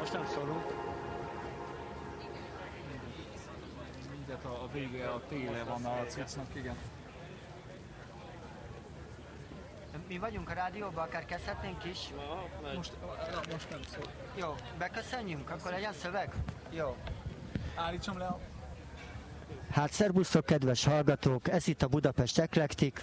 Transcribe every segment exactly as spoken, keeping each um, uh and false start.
Most nem szólunk. Mindjárt a, a vége, a téle van a cuccnak, igen. Mi vagyunk a rádióban, akár kezdhetnénk is. Most, most nem szól. Jó, beköszönjünk, akkor legyen szöveg? Jó. Állítsam le a... Hát szerbusztok, kedves hallgatók, ez itt a Budapest Eclectic.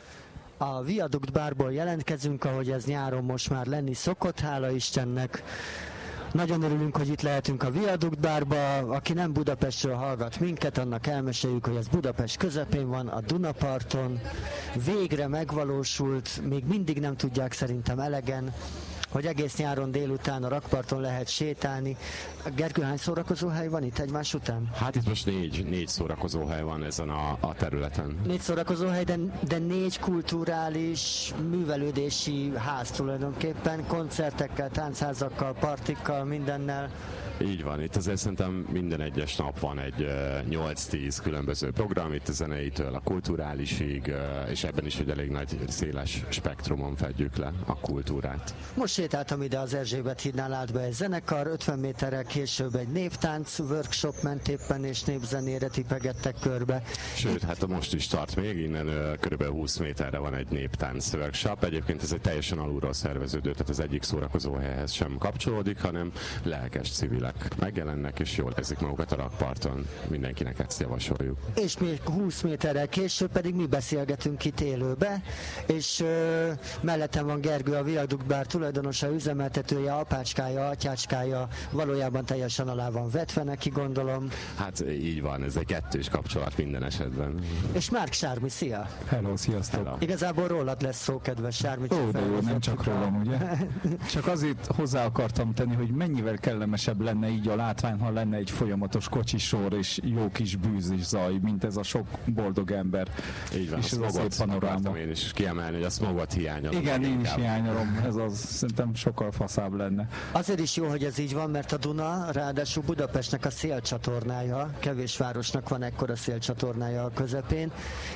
A Viadukt Bárból jelentkezünk, ahogy ez nyáron most már lenni szokott, hála Istennek. Nagyon örülünk, hogy itt lehetünk a Viadukt Bárba. Aki nem Budapestről hallgat minket, annak elmeséljük, hogy ez Budapest közepén van, a Dunaparton. Végre megvalósult, még mindig nem tudják szerintem elegen, hogy egész nyáron délután a rakparton lehet sétálni. Gergő, hány szórakozóhely van itt egymás után? Hát itt most négy, négy szórakozóhely van ezen a, a területen. Négy szórakozóhely, de, de négy kulturális művelődési ház tulajdonképpen, koncertekkel, táncházakkal, partikkal, mindennel. Így van, itt azért szerintem minden egyes nap van egy nyolc-tíz különböző program, itt a zeneitől a kulturálisig, és ebben is egy elég nagy, széles spektrumon fedjük le a kultúrát. Most sétáltam ide az Erzsébet hídnál, állt be egy zenekar, ötven méterrel később egy névtánc workshop ment éppen, és népzenére tipegettek körbe. Sőt, hát most is tart még, innen kb. húsz méterre van egy néptánc workshop. Egyébként ez egy teljesen alulról szerveződő, tehát az egyik szórakozóhelyhez sem kapcsolódik, hanem lelkes civilek megjelennek, és jól érzik magukat a rakparton. Mindenkinek ezt javasoljuk. És még húsz méterrel később pedig mi beszélgetünk itt élőbe, és ö, mellettem van Gergő, a Viadukt Bár tulajdonosa, üzemeltetője, apácskája, atyácskája, valójában teljesen alá van vetve neki, gondolom. Hát így van, ez egy kettős kapcsolat minden esetben. És Márk Sármi, szia! Hello, sziasztok! Hello. Igazából rólad lesz szó, kedves Sármi. Ó, de jó, nem csak rólam, ugye? Csak azért hozzá akartam tenni, hogy mennyivel kellemesebb lenne így a látvány, ha lenne egy folyamatos kocsisor és jó kis bűz és zaj, mint ez a sok boldog ember. Így van, és ez a szép panoráma. Én is kiemelni, hogy a smogot hiányolom. Igen, én is hiányolom, ez az szerintem sokkal faszább lenne. Azért is jó, hogy ez így van, mert a Duna ráadásul Budapestnek a szélcsatornája, kevés városnak van ekkora szélcsatornája a közepén,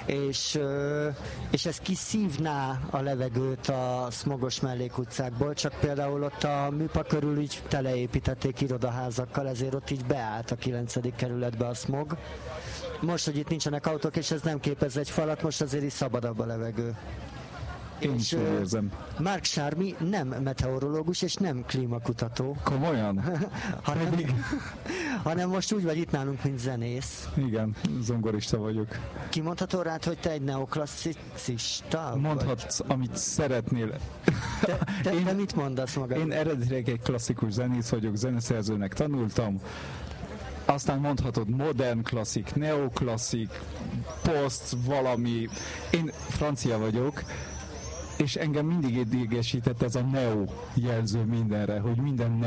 és, és ez kiszívná a levegőt a szmogos mellékutcákból, csak például ott a Műpa körül így teleépítették irodaházakkal, ezért ott így beállt a kilencedik kerületbe a smog. Most, hogy itt nincsenek autók, és ez nem képez egy falat, most azért is szabadabb a levegő. Én is úgy érzem. Márk Sármi nem meteorológus és nem klímakutató. Komolyan? hanem, hanem most úgy vagy itt nálunk, mint zenész. Igen, zongorista vagyok. Kimondható rád, hogy te egy neoklasszicista? Mondhatsz, vagy? Amit szeretnél. Te, te, én, te mit mondasz magad? Én eredetileg egy klasszikus zenész vagyok, zeneszerzőnek tanultam. Aztán mondhatod modern klasszik, neoklasszik, poszt, valami. Én francia vagyok, és engem mindig idegesített ez a neo jelző mindenre, hogy minden